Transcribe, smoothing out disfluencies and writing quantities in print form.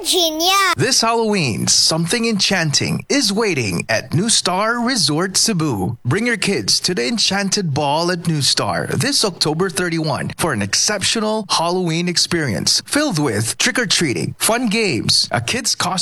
Virginia. This Halloween, something enchanting is waiting at New Star Resort Cebu. Bring your kids to the Enchanted Ball at New Star this October 31 for an exceptional Halloween experience filled with trick-or-treating, fun games, a kids' costume